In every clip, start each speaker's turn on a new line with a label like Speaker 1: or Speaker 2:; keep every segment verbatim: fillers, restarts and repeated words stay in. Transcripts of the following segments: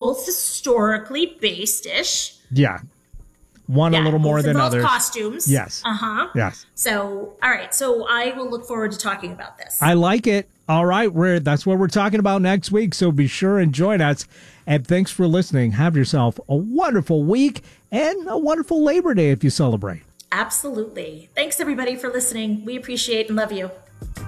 Speaker 1: both historically based-ish.
Speaker 2: Yeah. One
Speaker 1: yeah,
Speaker 2: a little more than others.
Speaker 1: Costumes.
Speaker 2: Yes.
Speaker 1: Uh-huh.
Speaker 2: Yes.
Speaker 1: So, all right. So I will look forward to talking about this.
Speaker 2: I like it. All right. We're, that's what we're talking about next week. So be sure and join us. And thanks for listening. Have yourself a wonderful week and a wonderful Labor Day if you celebrate.
Speaker 1: Absolutely. Thanks, everybody, for listening. We appreciate and love you.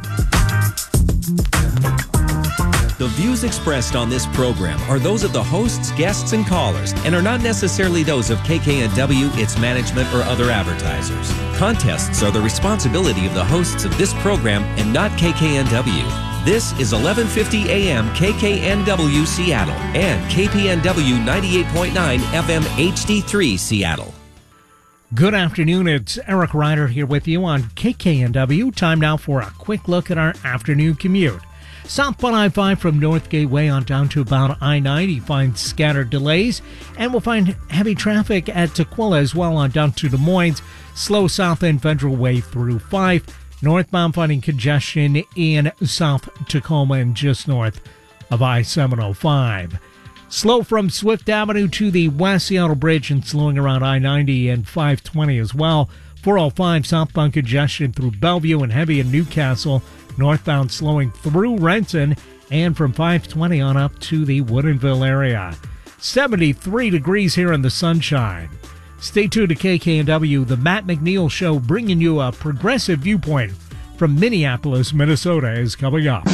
Speaker 3: The views expressed on this program are those of the hosts, guests, and callers, and are not necessarily those of K K N W, its management, or other advertisers. Contests are the responsibility of the hosts of this program and not K K N W. This is eleven fifty A M K K N W Seattle and K P N W ninety-eight point nine F M H D three Seattle.
Speaker 2: Good afternoon. It's Eric Ryder here with you on K K N W. Time now for a quick look at our afternoon commute. Southbound I five from North Gateway on down to about I ninety finds scattered delays, and we'll find heavy traffic at Tukwila as well on down to Des Moines. Slow south end Federal Way through five. Northbound finding congestion in South Tacoma and just north of I seven oh five. Slow from Swift Avenue to the West Seattle Bridge and slowing around I ninety and five twenty as well. four oh five southbound congestion through Bellevue and heavy in Newcastle. Northbound slowing through Renton and from five twenty on up to the Woodinville area. seventy-three degrees here in the sunshine. Stay tuned to K K N W, the Matt McNeil Show, bringing you a progressive viewpoint from Minneapolis, Minnesota, is coming up.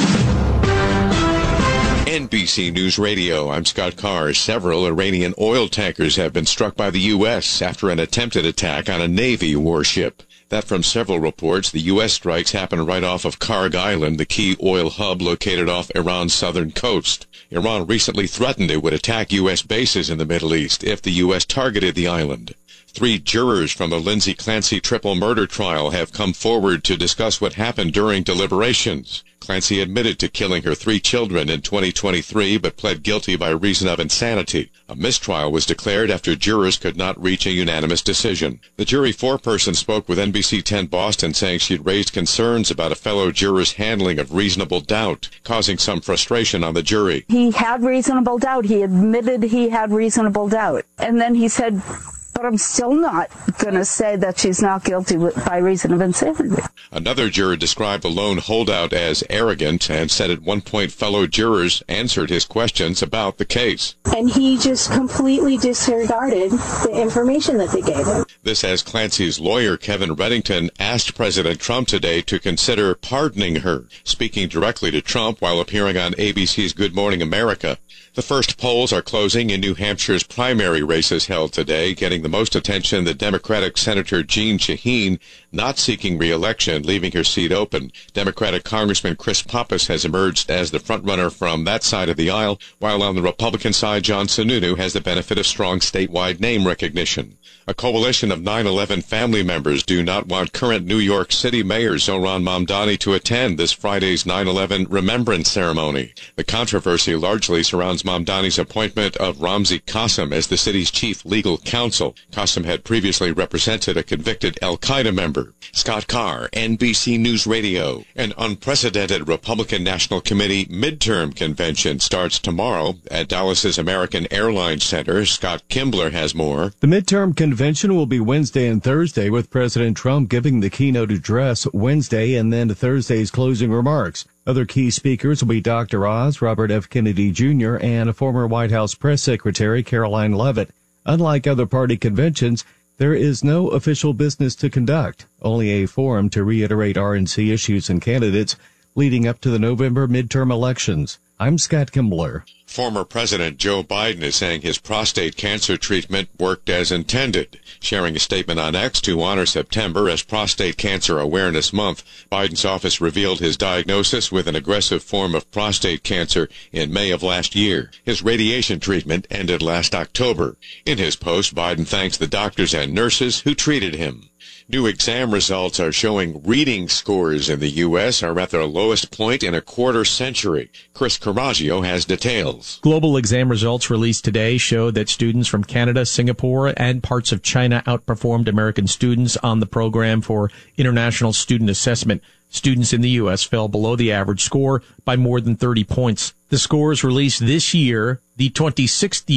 Speaker 4: N B C News Radio, I'm Scott Carr. Several Iranian oil tankers have been struck by the U S after an attempted attack on a Navy warship. That from several reports, the U S strikes happened right off of Karg Island, the key oil hub located off Iran's southern coast. Iran recently threatened it would attack U S bases in the Middle East if the U S targeted the island. Three jurors from the Lindsay Clancy triple murder trial have come forward to discuss what happened during deliberations. Clancy admitted to killing her three children in twenty twenty-three, but pled guilty by reason of insanity. A mistrial was declared after jurors could not reach a unanimous decision. The jury foreperson spoke with N B C ten Boston, saying she'd raised concerns about a fellow juror's handling of reasonable doubt, causing some frustration on the jury.
Speaker 5: He had reasonable doubt. He admitted he had reasonable doubt. And then he said, but I'm still not going to say that she's not guilty by reason of insanity.
Speaker 4: Another juror described the lone holdout as arrogant and said at one point fellow jurors answered his questions about the case.
Speaker 6: And he just completely disregarded the information that they gave him.
Speaker 4: This as Clancy's lawyer, Kevin Reddington, asked President Trump today to consider pardoning her, speaking directly to Trump while appearing on A B C's Good Morning America. The first polls are closing in New Hampshire's primary races held today, getting the most attention the Democratic Senator Jeanne Shaheen, not seeking re-election, leaving her seat open. Democratic Congressman Chris Pappas has emerged as the frontrunner from that side of the aisle, while on the Republican side, John Sununu has the benefit of strong statewide name recognition. A coalition of nine eleven family members do not want current New York City Mayor Zohran Mamdani to attend this Friday's nine eleven remembrance ceremony. The controversy largely surrounds Mamdani's appointment of Ramzi Qasim as the city's chief legal counsel. Qasim had previously represented a convicted Al-Qaeda member. Scott Carr, N B C News Radio. An unprecedented Republican National Committee midterm convention starts tomorrow at Dallas's American Airlines Center. Scott Kimbler has more.
Speaker 7: The midterm convention will be Wednesday and Thursday, with President Trump giving the keynote address Wednesday and then Thursday's closing remarks. Other key speakers will be Doctor Oz, Robert F. Kennedy Junior, and former White House Press Secretary Caroline Leavitt. Unlike other party conventions, there is no official business to conduct, only a forum to reiterate R N C issues and candidates leading up to the November midterm elections. I'm Scott Kimbler.
Speaker 4: Former President Joe Biden is saying his prostate cancer treatment worked as intended. Sharing a statement on X to honor September as Prostate Cancer Awareness Month, Biden's office revealed his diagnosis with an aggressive form of prostate cancer in May of last year. His radiation treatment ended last October. In his post, Biden thanks the doctors and nurses who treated him. New exam results are showing reading scores in the U S are at their lowest point in a quarter century. Chris Caraggio has details.
Speaker 8: Global exam results released today show that students from Canada, Singapore, and parts of China outperformed American students on the program for international student assessment. Students in the U S fell below the average score by more than thirty points. The scores released this year, the twenty-sixth